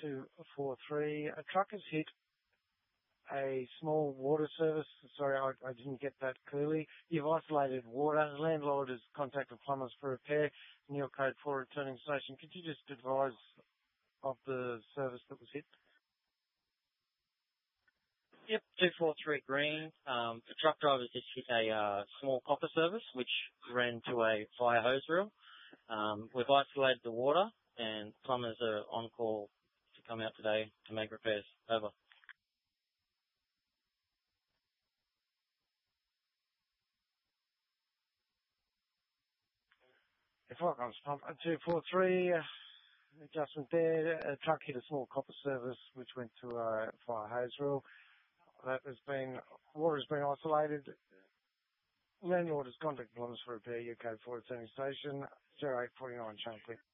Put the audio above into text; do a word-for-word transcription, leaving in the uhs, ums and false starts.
two four three. A truck has hit a small water service. Sorry, I, I didn't get that clearly. You've isolated water. The landlord has contacted plumbers for repair. Neil code for returning station. Could you just advise of the service that was hit? Yep, two four three Green. Um, the truck driver just hit a uh, small copper service which ran to a fire hose reel. Um, we've isolated the water and plumbers are on call to come out today to make repairs. Over. If I can pump two four three, uh, adjustment there. A truck hit a small copper service which went to a fire hose reel. That has been, water has been isolated. Landlord has contacted plumbers for repair. U K for returning station zero eight four nine Shankly.